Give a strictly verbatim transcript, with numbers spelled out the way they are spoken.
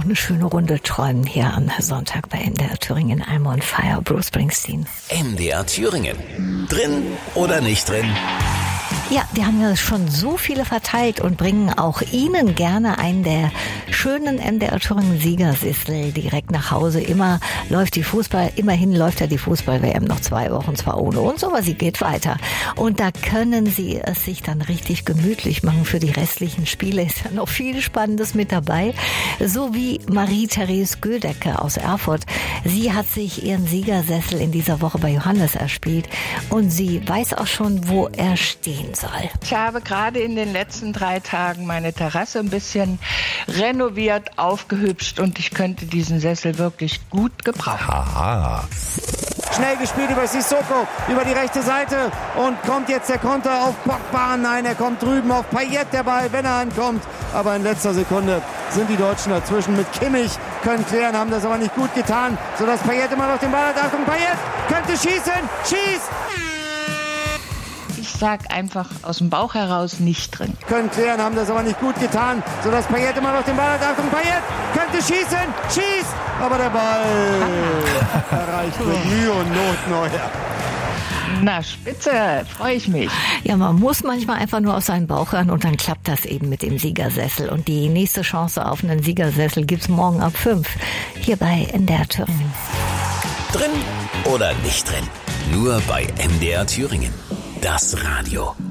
eine schöne Runde träumen hier am Sonntag bei M D R Thüringen. I'm on fire, Bruce Springsteen. M D R Thüringen. Drin oder nicht drin? Ja, wir haben ja schon so viele verteilt und bringen auch Ihnen gerne einen der schönen M D R Thüringen Siegersessel direkt nach Hause. Immer läuft die Fußball, immerhin läuft ja die Fußball-W M noch zwei Wochen, zwar ohne uns, aber sie geht weiter. Und da können Sie es sich dann richtig gemütlich machen für die restlichen Spiele. Ist ja noch viel Spannendes mit dabei. So wie Marie-Therese Gödecke aus Erfurt. Sie hat sich ihren Siegersessel in dieser Woche bei Johannes erspielt und sie weiß auch schon, wo er stehen soll. Ich habe gerade in den letzten drei Tagen meine Terrasse ein bisschen renoviert, aufgehübscht und ich könnte diesen Sessel wirklich gut gebrauchen. Aha. Schnell gespielt über Sissoko, über die rechte Seite und kommt jetzt der Konter auf Pogba. Nein, er kommt drüben auf Payet, der Ball, wenn er ankommt. Aber in letzter Sekunde sind die Deutschen dazwischen mit Kimmich, können klären, haben das aber nicht gut getan, sodass Payet immer noch den Ball hat. Achtung, Payet könnte schießen, schießt! Ich sag einfach aus dem Bauch heraus nicht drin. Können klären, haben das aber nicht gut getan, sodass Payet immer noch den Ball hat. Achtung, Payet könnte schießen, schießt! Aber der Ball erreicht mit Mühe und Not Neuer. Na, spitze, freue ich mich. Ja, man muss manchmal einfach nur auf seinen Bauch hören und dann klappt das eben mit dem Siegersessel. Und die nächste Chance auf einen Siegersessel gibt's morgen ab fünf hier bei M D R Thüringen. Drin oder nicht drin? Nur bei M D R Thüringen. Das Radio.